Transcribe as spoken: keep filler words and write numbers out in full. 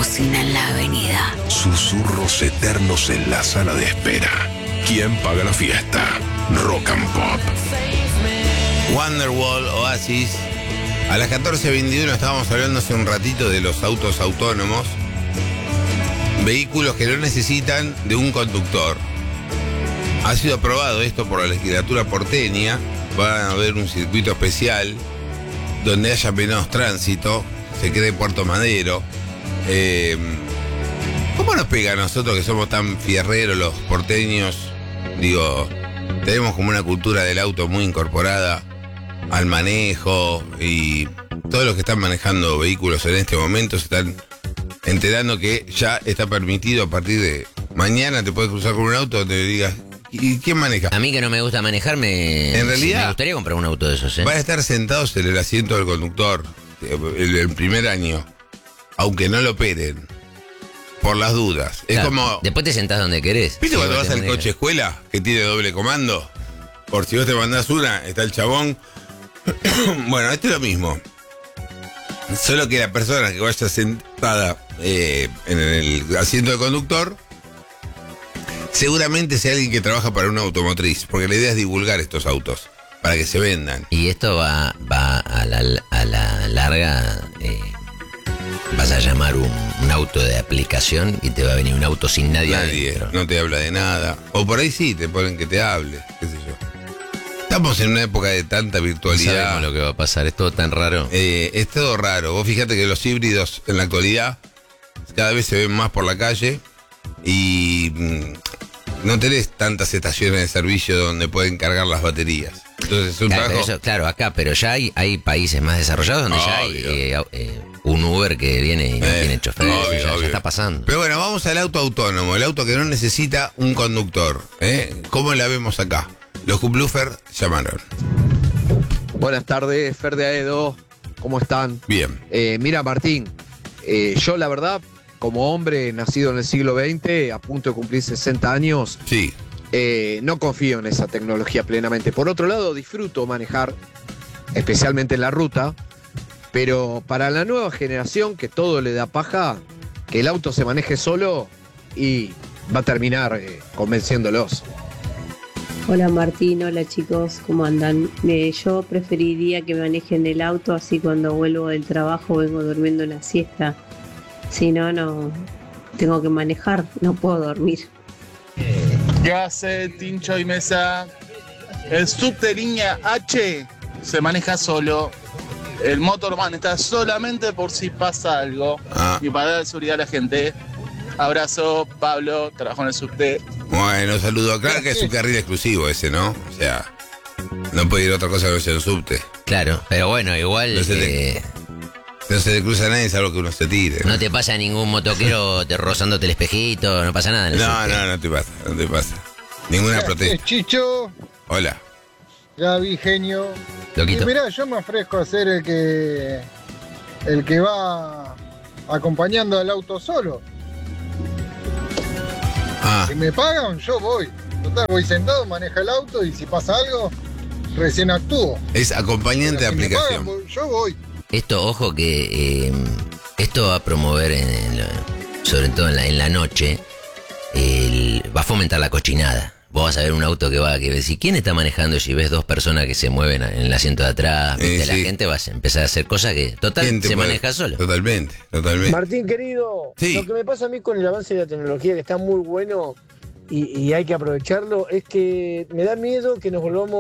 limusina en la avenida. Susurros eternos en la sala de espera. ¿Quién paga la fiesta? Rock and Pop. Wonderwall, Oasis. A las catorce veintiuno estábamos hablando hace un ratito de los autos autónomos. Vehículos que no necesitan de un conductor. Ha sido aprobado esto por la legislatura porteña. Va a haber un circuito especial donde haya menos tránsito. Se cree Puerto Madero. Eh, ¿Cómo nos pega a nosotros que somos tan fierreros los porteños? Digo, tenemos como una cultura del auto muy incorporada al manejo, y todos los que están manejando vehículos en este momento se están enterando que ya está permitido a partir de mañana te puedes cruzar con un auto donde digas, ¿y quién maneja? A mí que no me gusta manejarme, en realidad, me gustaría comprar un auto de esos, ¿eh? Van a estar sentados en el asiento del conductor el, el primer año, aunque no lo operen, por las dudas. Es Claro, como... después te sentás donde querés. ¿Viste Si cuando vos vas te al manejas. coche escuela que tiene doble comando? Por si vos te mandás una, está el chabón. Bueno, esto es lo mismo. Solo que la persona que vaya sentada eh, en el asiento del conductor seguramente sea alguien que trabaja para una automotriz, porque la idea es divulgar estos autos para que se vendan. Y esto va, va a, la, a la larga, eh, vas a llamar un, un auto de aplicación y te va a venir un auto sin nadie, Nadie, adentro. no te habla de nada. O por ahí sí, te ponen que te hable, qué sé yo. Estamos en una época de tanta No virtualidad. sabemos lo que va a pasar, es todo tan raro. Eh, es todo raro. Vos fíjate que los híbridos en la actualidad cada vez se ven más por la calle y mm, no tenés tantas estaciones de servicio donde pueden cargar las baterías. Entonces es un Claro, pero trabajo... eso, claro, acá, pero ya hay, hay países más desarrollados donde ya hay Obvio. eh, eh, un Uber que viene y no Eh, tiene chofer. obvio, ya, ya obvio. está pasando. Pero bueno, vamos al auto autónomo, el auto que no necesita un conductor. ¿eh? ¿Cómo la vemos acá? Los Kublufer llamaron. Buenas tardes, Fer de Aedo, ¿cómo están? Bien. Eh, mira, Martín, eh, yo la verdad, como hombre nacido en el siglo veinte, a punto de cumplir sesenta años, Sí. eh, no confío en esa tecnología plenamente. Por otro lado, disfruto manejar, especialmente en la ruta, pero para la nueva generación que todo le da paja, que el auto se maneje solo y va a terminar eh, convenciéndolos. Hola Martín, hola chicos, ¿cómo andan? Eh, yo preferiría que manejen el auto, así cuando vuelvo del trabajo vengo durmiendo la siesta. Si no, no tengo que manejar, no puedo dormir. ¿Qué hace Tincho y Mesa? El subte línea H se maneja solo. El Motorman está solamente por si pasa algo. Ah. Y para dar seguridad a la gente. Abrazo, Pablo, trabajo en el subte. Bueno, saludo. Claro que es un carril exclusivo ese, ¿no? O sea, no puede ir otra cosa que no sea un subte. Claro, pero bueno, igual No se te- eh, No se le cruza a nadie, salvo que uno se tire. no te pasa ningún motoquero te rozándote el espejito, no pasa nada en el No, subte. no, no te pasa, no te pasa. Ninguna protesta. Chicho, Hola. Gaby, genio. Loquito. Y mirá, yo me ofrezco a ser el que el que va acompañando al auto solo. Ah, Si me pagan, yo voy. Total, voy sentado, maneja el auto y si pasa algo, recién actúo. es acompañante de Pero si me aplicación. pagan, voy- yo voy. Esto, ojo que eh, esto va a promover, en, en lo- sobre todo en la, en la noche, el- va a fomentar la cochinada. Vos vas a ver un auto que va, que decir, ¿quién está manejando? Si ves dos personas que se mueven en el asiento de atrás, Eh, ¿viste? La sí. gente va a empezar a hacer cosas que, total, ¿Quién te se puede- maneja solo. Totalmente, totalmente. Martín, querido, Sí. lo que me pasa a mí con el avance de la tecnología, que está muy bueno y, y hay que aprovecharlo, es que me da miedo que nos volvamos